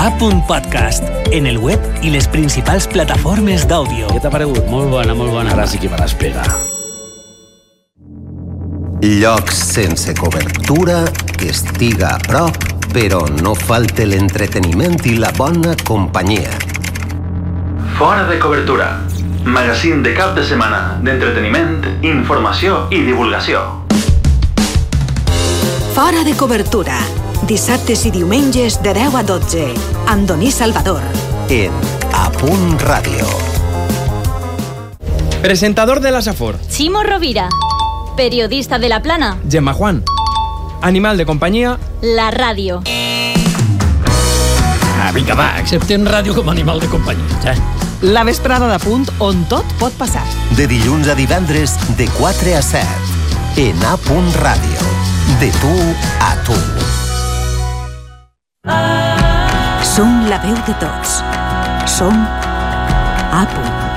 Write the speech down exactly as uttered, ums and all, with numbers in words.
a.podcast, en el web i les principals plataformes d'àudio. Què t'ha paregut? Molt bona, molt bona. Ara sí que me l'espera. Llocs sense cobertura, que estiga a prop, però no falte l'entreteniment i la bona companyia. Fora de cobertura. Magazín de cap de setmana d'entreteniment, informació i divulgació. Fora de cobertura. Dissabtes i diumenges de deu a dotze. Andoní Salvador. En A Punt Ràdio. Presentador de la Safor. Chimo Rovira. Periodista de La Plana. Gemma Juan. Animal de companyia. La ràdio. Ah, vinga, va, acceptem ràdio com a animal de companyia. Eh? La vesprada de Punt, on tot pot passar. De dilluns a divendres, de quatre a set. En A Punt Ràdio. De tu a tu. Som la veu de tots. Som A Punt.